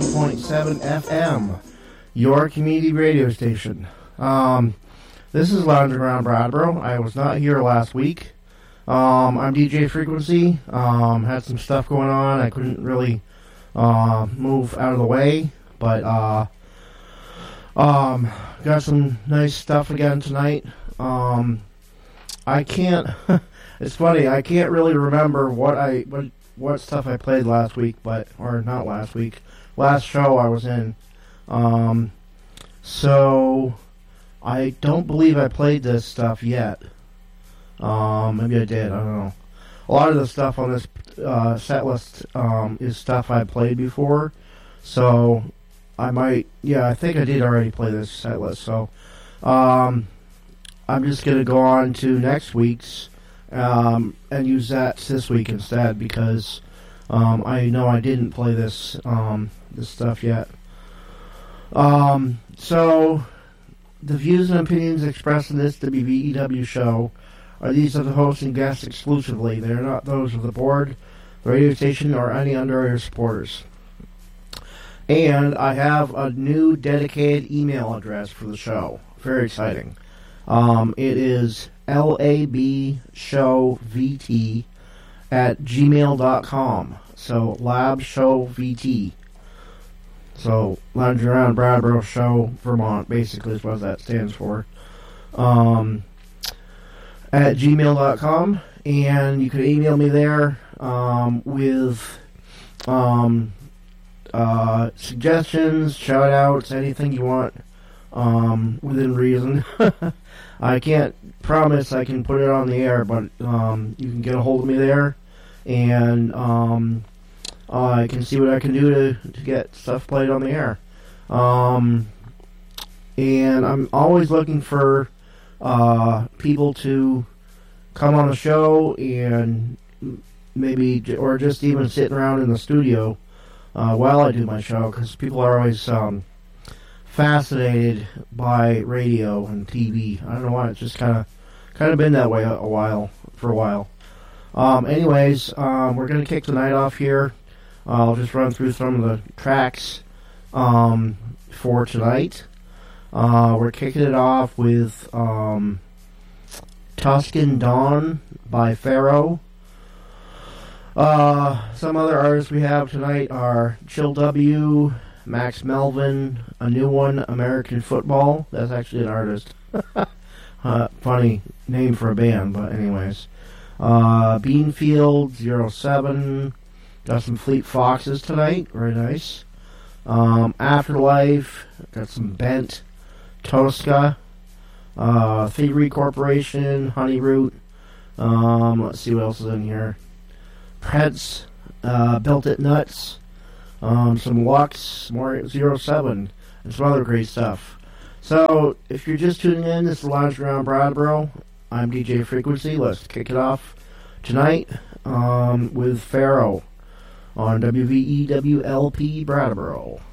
91.7 FM, your community radio station. This is Lounge Around Brattleboro. I was not here last week. I'm DJ Frequency. Had some stuff going on. I couldn't really move out of the way, but got some nice stuff again tonight. I can't. It's funny. I can't really remember what stuff I played last week, or not last week. Last show I was in. So I don't believe I played this stuff yet. Maybe I did. I don't know. A lot of the stuff on this set list is stuff I played before. So I might. Yeah, I think I did already play this set list. So I'm just going to go on to next week's and use that this week instead, because I know I didn't play this stuff yet. So the views and opinions expressed in this WVEW show are these of the hosts and guests exclusively. They are not those of the board, the radio station, or any underwriter supporters. And I have a new dedicated email address for the show. Very exciting. It is labshowvt@gmail.com. So labshowvt. So Lounge Around Brattleboro Show Vermont, basically is what that stands for. At gmail.com, and you can email me there with suggestions, shout outs, anything you want within reason. I can't promise I can put it on the air, but you can get a hold of me there, and I can see what I can do to get stuff played on the air. And I'm always looking for people to come on the show and maybe, or just even sitting around in the studio while I do my show, because people are always fascinated by radio and TV. I don't know why, it's just kind of been that way for a while. Anyways, we're going to kick the night off here. I'll just run through some of the tracks for tonight. We're kicking it off with Tuscan Dawn by Pharaoh. Some other artists we have tonight are Chill W, Max Melvin, A New One, American Football. That's actually an artist. Funny name for a band, but anyways. Beanfield 07. Got some Fleet Foxes tonight. Very nice. Afterlife. Got some Bent. Tosca. Thievery Corporation. Honey Root. Let's see what else is in here. Preds. Built It Nuts. Some Lux. More 07. And some other great stuff. So, if you're just tuning in, this is Lounge Around Brattleboro. I'm DJ Frequency. Let's kick it off tonight with Pharaoh on WVEWLP Brattleboro.